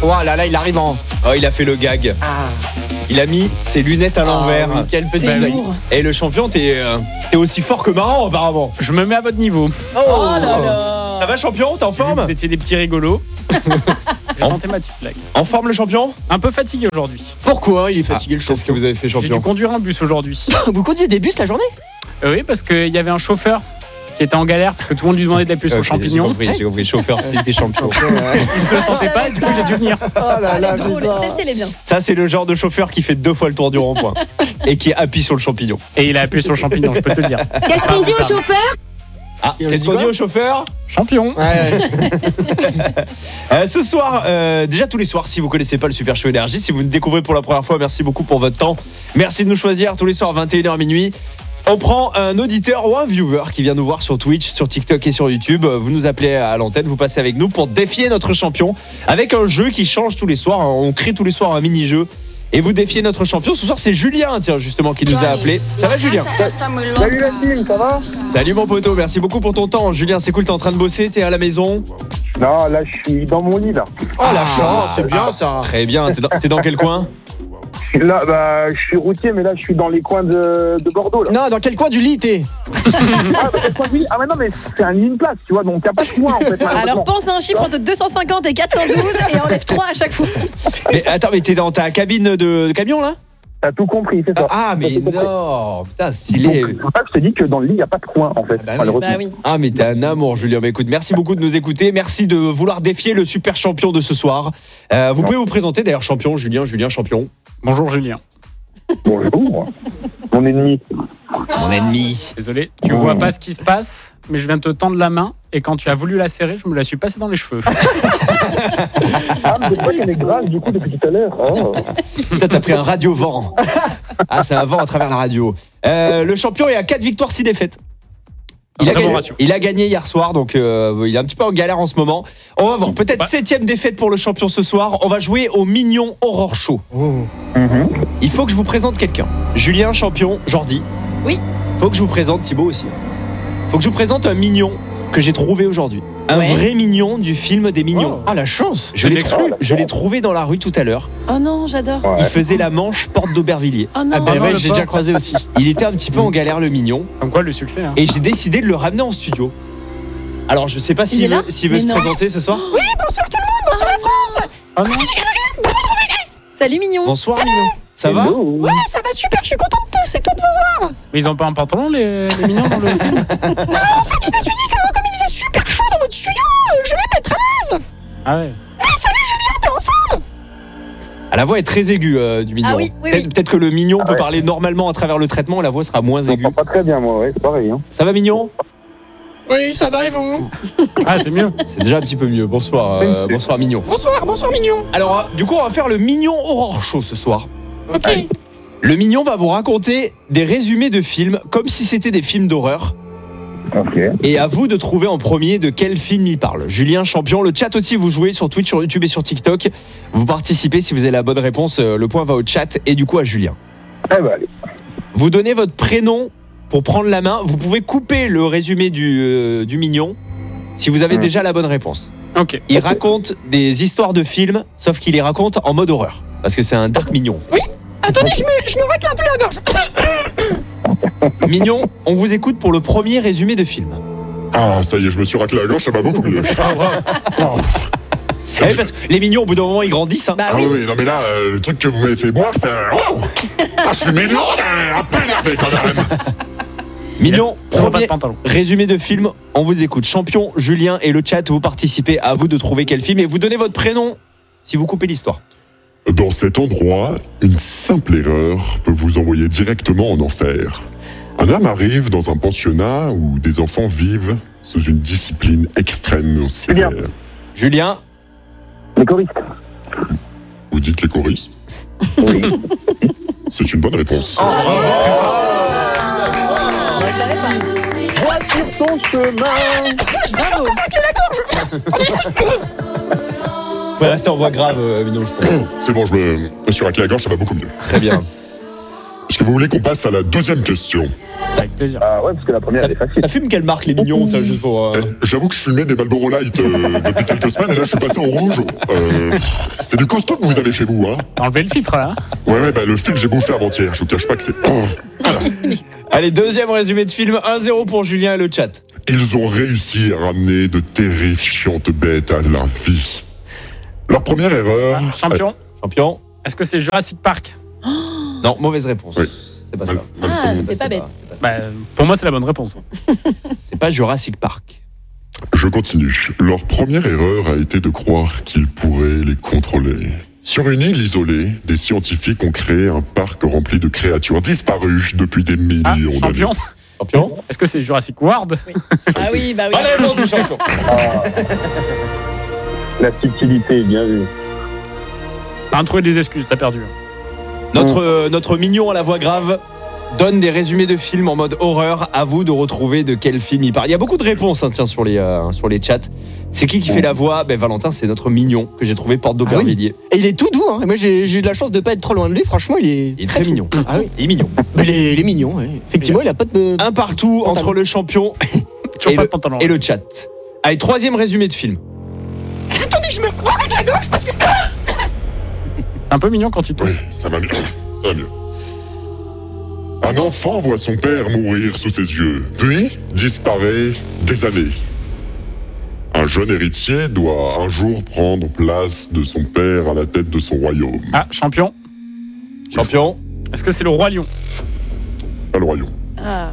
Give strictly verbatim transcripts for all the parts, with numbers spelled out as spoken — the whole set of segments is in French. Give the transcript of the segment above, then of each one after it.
Oh là là, il arrive en... Oh, il a fait le gag. Ah. Il a mis ses lunettes à l'envers. Ah, oui, quel petit C'est blague. lourd. Et le champion, t'es, euh, t'es aussi fort que marrant apparemment. Je me mets à votre niveau. Oh, Oh là là. Ça va champion, t'es en forme? Vous étiez des petits rigolos. J'ai tenté ma petite blague. En forme le champion? Un peu fatigué aujourd'hui. Pourquoi il est fatigué le Qu'est-ce que champion? vous avez fait J'ai dû champion? conduire un bus aujourd'hui. Vous conduisez des bus la journée? Euh, oui, parce qu'il y avait un chauffeur qui était en galère parce que tout le monde lui demandait d'appuyer sur le Ok, champignon. J'ai compris, j'ai compris. Chauffeur, c'était champion. Il se le sentait pas et du coup j'ai dû venir. Oh là Elle est drôle. Celle-ci, elle est bien. Ça, c'est le genre de chauffeur qui fait deux fois le tour du rond-point et qui appuie sur le champignon. Et il a appuyé sur le champignon, je peux te le dire. Qu'est-ce qu'on dit au chauffeur? Ah, Et on qu'est-ce dit qu'on quoi dit au chauffeur? Champion. Euh, ce soir, euh, déjà tous les soirs, si vous connaissez pas le Super Show Énergie, si vous nous découvrez pour la première fois, merci beaucoup pour votre temps. Merci de nous choisir tous les soirs vingt et une heures minuit. On prend un auditeur ou un viewer qui vient nous voir sur Twitch, sur TikTok et sur YouTube. Vous nous appelez à l'antenne, vous passez avec nous pour défier notre champion avec un jeu qui change tous les soirs. On crée tous les soirs un mini-jeu et vous défiez notre champion. Ce soir, c'est Julien, tiens, justement, qui nous a appelé. Ça va, Julien? Salut la team, ça va? Salut mon poteau, merci beaucoup pour ton temps. Julien, c'est cool, t'es en train de bosser, t'es à la maison? Non, là je suis dans mon lit là. Oh la chance, c'est bien ça. Très bien, t'es dans, t'es dans quel coin? Là, bah, je suis routier, mais là je suis dans les coins de, de Bordeaux là. Non, dans quel coin du lit t'es? Ah, bah, quel coin de lit ah, mais non, mais c'est un lit de place, tu vois, donc il n'y a pas de coin en fait. Alors malheureusement. pense à un chiffre entre deux cent cinquante et quatre cent douze et enlève trois à chaque fois. Mais attends, mais t'es dans ta cabine de, de camion là? T'as tout compris, c'est ça. Ah, mais T'as tout compris. non, putain, stylé. Donc, c'est pour ça que je te dis que dans le lit, il n'y a pas de coin en fait, bah oui. malheureusement. Bah oui. Ah, mais t'es un amour, Julien. Mais écoute, merci beaucoup de nous écouter. Merci de vouloir défier le super champion de ce soir. Euh, vous pouvez vous présenter d'ailleurs, champion, Julien, Julien, champion. Bonjour Julien. Bonjour, mon ennemi. Mon ennemi. Désolé, tu vois pas ce qui se passe, mais je viens de te tendre la main et quand tu as voulu la serrer, je me la suis passée dans les cheveux. Ah, mais c'est pas qu'elle est grave du coup depuis tout à l'heure. Oh. Putain, t'as pris un radio-vent. Ah, c'est un vent à travers la radio. Euh, le champion est à quatre victoires, six défaites. Il a, Très bon gagné, ratio. il a gagné hier soir, donc euh, il est un petit peu en galère en ce moment. On va voir, peut-être Ouais. septième défaite pour le champion ce soir. On va jouer au Mignon Horror Show. Mhm. Il faut que je vous présente quelqu'un. Julien, champion, Jordi. Oui. Faut que je vous présente Thibaut aussi. Faut que je vous présente un mignon que j'ai trouvé aujourd'hui. Un Ouais. vrai mignon du film des Mignons. Ah la chance. Je l'ai, l'exclus. je l'ai trouvé dans la rue tout à l'heure. Oh non, j'adore. Ouais. Il faisait la manche porte d'Aubervilliers. Oh non. Ah ben non, ouais, le j'ai pauvre. déjà croisé aussi. Il était un petit peu en galère le mignon Comme quoi le succès. Hein. et j'ai décidé de le ramener en studio. Alors je sais pas Il s'il est là veut, s'il veut Mais se non. présenter ce soir. Oh non. Salut mignon. Bonsoir Mignon. Ça va? Hello. Ça va super, je suis contente de tous, c'est toi de vous. Mais ils ont pas un pantalon les, les mignons dans le film? Je me suis dit que comme il faisait super chaud dans votre studio, je vais mettre à l'aise. Ah ouais. Salut Julien, t'es en forme? Ah, la voix est très aiguë euh, du mignon. Ah oui, oui, peut-être, oui. peut-être que le mignon Ah peut ouais. parler normalement à travers le traitement, la voix sera moins Je aiguë. m'entends pas très bien moi, ouais, c'est pareil. Hein. Ça va Mignon? Oui, ça va et vous? Ah c'est mieux. C'est déjà un petit peu mieux. Bonsoir, euh, bonsoir Mignon. Bonsoir, bonsoir mignon. Alors, euh, du coup, on va faire le Mignon Horror Show ce soir. Ok. Le Mignon va vous raconter des résumés de films comme si c'était des films d'horreur. Ok. Et à vous de trouver en premier de quel film il parle. Julien, champion. Le chat aussi, vous jouez sur Twitch, sur YouTube et sur TikTok. Vous participez. Si vous avez la bonne réponse, euh, le point va au chat et du coup à Julien. Eh ben allez. Vous donnez votre prénom pour prendre la main. Vous pouvez couper le résumé du, euh, du Mignon si vous avez Mmh. déjà la bonne réponse. Ok. Il raconte des histoires de films, sauf qu'il les raconte en mode horreur. Parce que c'est un dark Mignon. Attendez, je me, je me racle un peu la gorge. Mignon, on vous écoute pour le premier résumé de film. Ah, ça y est, je me suis raclé la gorge, ça va beaucoup mieux. Oh. Ah oui, parce que les mignons, au bout d'un moment, ils grandissent. Hein. Bah Ah oui. oui, oui, non mais là, euh, le truc que vous m'avez fait boire, c'est... Oh ah, je suis mignon, mais un peu énervé quand même. Mignon, Ils ont pas de premier pantalon. résumé de film, on vous écoute. Champion, Julien et le chat, vous participez, à vous de trouver quel film et vous donnez votre prénom si vous coupez l'histoire. Dans cet endroit, une simple erreur peut vous envoyer directement en enfer. Un homme arrive dans un pensionnat où des enfants vivent sous une discipline extrêmement sévère. Julien. Julien, Les choristes. Vous dites les choristes? Oui. C'est une bonne réponse. Moi, je l'avais pas. Vois sur ton chemin. Bravo. vous pouvez rester en voix grave, euh, Mignon, je pense. C'est bon, je me, me suis raclé la gorge, ça va beaucoup mieux. Très bien. Parce que vous voulez qu'on passe à la deuxième question? C'est avec plaisir. Ah ouais, parce que la première, Ça, elle est facile. ça fume quelle marque, les mignons, ça, juste pour. euh, Eh, J'avoue que je fumais des Marlboro Light euh, depuis quelques semaines et là je suis passé en rouge. Euh, c'est du costaud que vous avez chez vous, hein? T'as enlevé le filtre là. Ouais, ouais, bah le film j'ai bouffé avant-hier, je vous cache pas que c'est... Oh. Allez, deuxième résumé de film, un zéro pour Julien et le chat. Ils ont réussi à ramener de terrifiantes bêtes à la vie. Leur première erreur... Champion, Champion. est-ce que c'est Jurassic Park? Non, mauvaise réponse. Oui. C'est pas Mal- ça. mal- Ah, c'était C'est pas bête. c'est pas ça. Bah, pour moi, c'est la bonne réponse. C'est pas Jurassic Park. Je continue. Leur première erreur a été de croire qu'ils pourraient les contrôler. Sur une île isolée, des scientifiques ont créé un parc rempli de créatures disparues depuis des millions Ah, d'années. champion, Champion. est-ce que c'est Jurassic World? Ah oui, bah oui. Bonne réponse du champion. La subtilité, bien vu. T'as trouvé des excuses, t'as perdu. Notre, euh, notre mignon à la voix grave donne des résumés de films en mode horreur. À vous de retrouver de quel film il parle. Il y a beaucoup de réponses hein, tiens, sur, les, euh, sur les chats. C'est qui qui fait la voix? Ben, Valentin, c'est notre mignon que j'ai trouvé porte d'Aubervilliers. Et il est tout doux, hein. Et moi, j'ai j'ai eu de la chance de pas être trop loin de lui. Franchement, il est, Il est très mignon. Ah oui. Il est mignon. Mais il est, il est mignon, ouais. Effectivement, il a pas de. Un partout Pantalon. entre le champion Toujours et pas le, de pantalon. et le chat. Allez, troisième résumé de film. Attendez, je me prends avec la gauche parce que. C'est un peu mignon quand il touche. Oui, ça va mieux. Ça va mieux. Un enfant voit son père mourir sous ses yeux, puis disparaît des années. Un jeune héritier doit un jour prendre place de son père à la tête de son royaume. Ah, champion, Champion. est-ce que c'est le Roi Lion? C'est pas le royaume. Ah.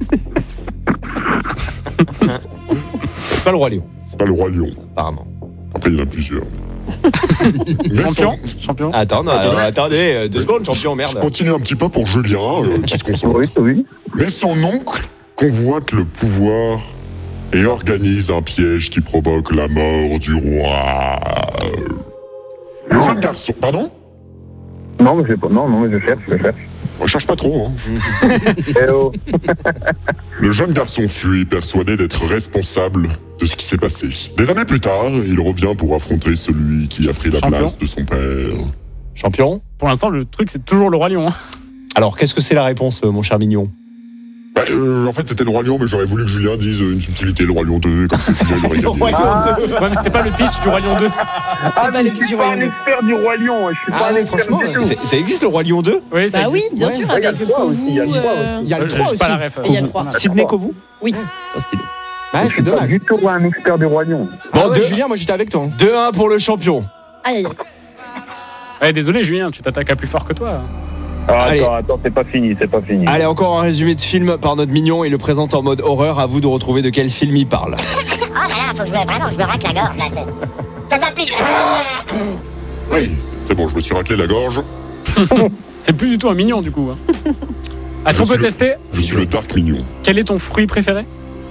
C'est pas le Roi Lion, C'est pas le roi lion. apparemment. Après, il y en a plusieurs. Mais Champion, son- champion. Attends, non, Attendez. euh, attendez, euh, deux secondes, champion, Je merde. continue un petit peu pour Julien, euh, qui se concentre. Oui, oui. Mais son oncle convoite le pouvoir et organise un piège qui provoque la mort du roi. Le jeune garçon... Pardon? Non, mais je, pas- non, non, mais je cherche, je cherche. On cherche pas trop, hein. Eh oh. Le jeune garçon fuit, persuadé d'être responsable de ce qui s'est passé. Des années plus tard, il revient pour affronter celui qui a pris la Champion. place de son père. Champion. Pour l'instant, le truc, c'est toujours le Roi Lion. hein. Alors, qu'est-ce que c'est la réponse, euh, mon cher mignon? Bah, euh, en fait, c'était le roi lion, mais j'aurais voulu que Julien dise euh, une subtilité, le roi lion deux, comme ça Julien il aurait gagné. Ouais, mais c'était pas le pitch du Roi Lion deux. Ah, pas mais le je petit suis Roi pas un Lion. expert du roi lion, je suis Ah pas un ouais, expert franchement, du tout. C'est- Ça existe le Roi Lion deux? Oui, ça Bah oui, existe. bien Ouais. sûr, Ouais, il y a avec le trois Kovu. aussi, il y a le trois euh, Il y a le Euh, trois j'ai aussi. pas la ref. Et il y a le trois. Sidney Kovu? Oui. C'est stylé. Ouais, Je c'est suis pas dommage. du tout un expert du roi lion. Ah Bon, ouais, deux- Julien, moi j'étais avec toi. deux un pour le champion. Aïe, aïe, aïe. Ouais, désolé, Julien, tu t'attaques à plus fort que toi. Ah, Allez. attends, attends, c'est pas fini, c'est pas fini. Allez, encore un résumé de film par notre mignon. Il le présente en mode horreur. À vous de retrouver de quel film il parle. Oh là là, faut que je me, vraiment, je me racle la gorge là. c'est- Ça va plus. Oui, c'est bon, je me suis raclé la gorge. C'est plus du tout un mignon, du coup. hein. Est-ce Je qu'on peut suis le- tester? Je suis le dark mignon. Quel est ton fruit préféré?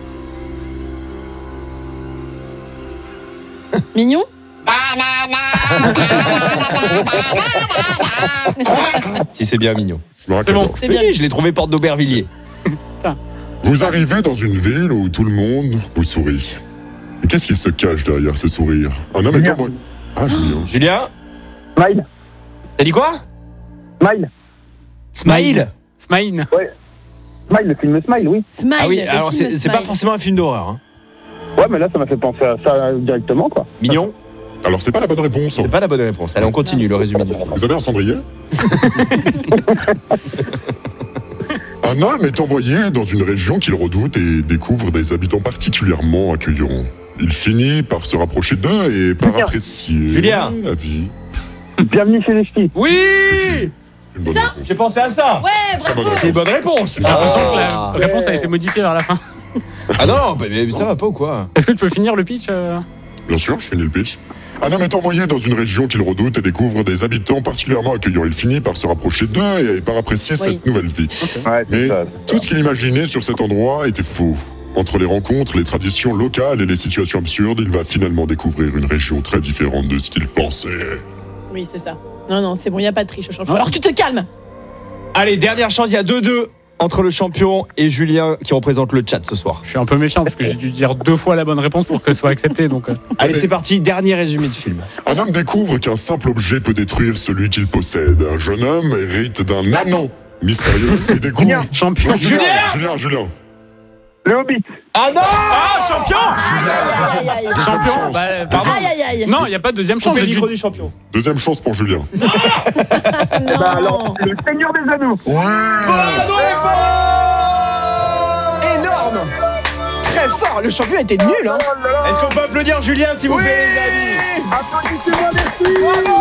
Mignon? Si c'est bien mignon. Je me racle C'est la bon. gorge. C'est bien. Oui, je l'ai trouvé porte d'Aubervilliers. Vous arrivez dans une ville où tout le monde vous sourit. Et qu'est-ce qu'il se cache derrière ce sourire? Un homme est Julien. envoyé. Ah, Julien. Julien, Smile, t'as dit quoi? Smile, Smile. Smile. Smile, le film Smile, oui. Smile. Ah oui, le alors film c'est c'est pas Smile. forcément un film d'horreur. hein. Ouais, mais là, ça m'a fait penser à ça directement, quoi. Mignon, Alors, c'est pas la bonne réponse. c'est pas la bonne réponse. Allez, on continue le résumé du film. Vous avez un cendrier? Un homme est envoyé dans une région qu'il redoute et découvre des habitants particulièrement accueillants. Il finit par se rapprocher d'eux et par Julien. apprécier Julien. la vie. Bienvenue chez les ch'tis. Oui, C'est une bonne réponse. j'ai pensé à ça. Ouais, Très bonne bravo. C'est réponse. bonne réponse. J'ai l'impression que la Ah. réponse a été modifiée vers la fin. Ah non, non, mais mais ça va pas ou quoi? Est-ce que tu peux finir le pitch euh Bien sûr, je finis le pitch. Un homme est envoyé dans une région qu'il redoute et découvre des habitants particulièrement accueillants. Il finit par se rapprocher d'eux et par apprécier Oui. cette nouvelle vie. Ouais, Mais c'est ça. tout ce qu'il imaginait sur cet endroit était faux. Entre les rencontres, les traditions locales et les situations absurdes, il va finalement découvrir une région très différente de ce qu'il pensait. Oui, c'est ça. Non, non, c'est bon, il n'y a pas de triche au champion. Alors tu te calmes. Allez, dernière chance, il y a deux deux entre le champion et Julien qui représente le chat ce soir. Je suis un peu méfiant parce que j'ai dû dire deux fois la bonne réponse pour qu'elle soit acceptée. Donc, euh, Allez, c'est parti, dernier résumé de film. Un homme découvre qu'un simple objet peut détruire celui qu'il possède. Un jeune homme hérite d'un anneau mystérieux et découvre... Julien. Champion. Julien, Julien Julien, Julien. Le Hobbit. Ah non. Ah, champion. Aïe, aïe, aïe. Champion. chance. Bah, pardon. Aïe, aïe, aïe. Non, il n'y a pas de deuxième chance. Coupez j'ai le dû- micro du champion. Deuxième chance pour Julien. Non. Bah alors, le Seigneur des Anneaux. Ouais. Bonne réponse. Énorme. Très fort. Le champion était nul, hein. Oh là là. Est-ce qu'on peut applaudir Julien, s'il vous plaît, les amis? Applaudissez-moi, merci.